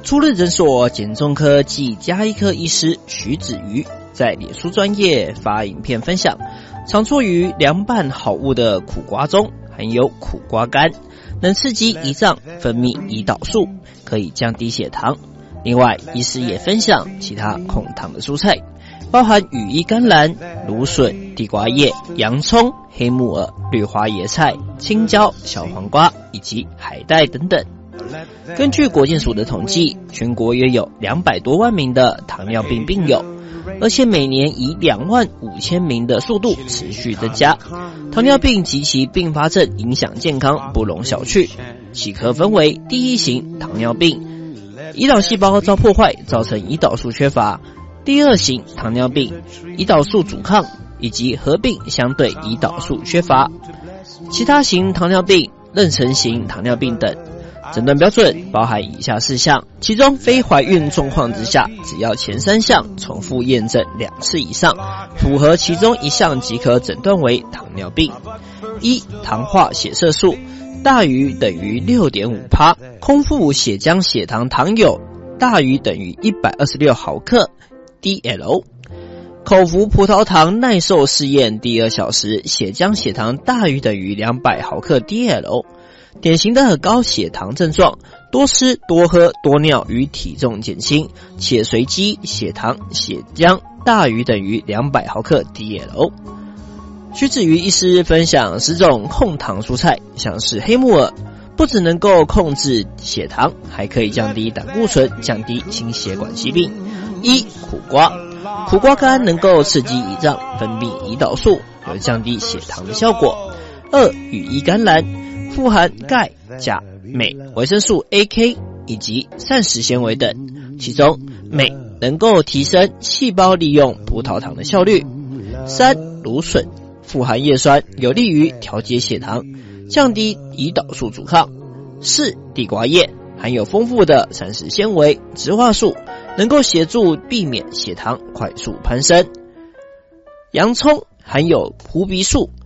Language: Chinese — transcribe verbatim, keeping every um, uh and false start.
初日诊所减重科暨家医科医师徐子瑜在脸书专页发影片分享，常错于凉拌好物的苦瓜中含有苦瓜苷，能刺激胰脏分泌胰岛素，可以降低血糖。另外，医师也分享其他控糖的蔬菜，包含羽衣甘蓝、芦笋、地瓜叶、洋葱、黑木耳、绿花椰菜、青椒、小黄瓜以及海带等等。根据国健署的统计，全国约有两百多万名的糖尿病病友，而且每年以两万五千名的速度持续增加。糖尿病及其并发症影响健康不容小觑，其可分为第一型糖尿病，胰岛细胞遭破坏，造成胰岛素缺乏；第二型糖尿病，胰岛素阻抗以及合并相对胰岛素缺乏；其他型糖尿病、妊娠型糖尿病等。诊断标准包含以下事项，其中非怀孕状况之下，只要前三项重复验证两次以上，符合其中一项即可诊断为糖尿病。一、糖化血色素大于等于 六点五趴， 空腹血浆血糖糖有大于等于一百二十六毫克 D L， 口服葡萄糖耐受试验第二小时，血浆血糖大于等于两百毫克 D L。典型的高血糖症状，多吃多喝多尿与体重减轻，且随机血糖血浆大于等于两百毫克 D L。 徐子瑜医师分享十种控糖蔬菜，像是黑木耳，不只能够控制血糖，还可以降低胆固醇，降低心血管疾病。一、苦瓜，苦瓜苷能够刺激胰脏分泌胰岛素，有降低血糖的效果。二、羽衣甘蓝，富含钙、钾、镁、维生素 A K 以及膳食纤维等，其中镁能够提升细胞利用葡萄糖的效率。三、芦笋，富含叶酸，有利于调节血糖，降低胰岛素阻抗。四、地瓜叶，含有丰富的膳食纤维、植化素，能够协助避免血糖快速攀升。洋葱含有葡皮素，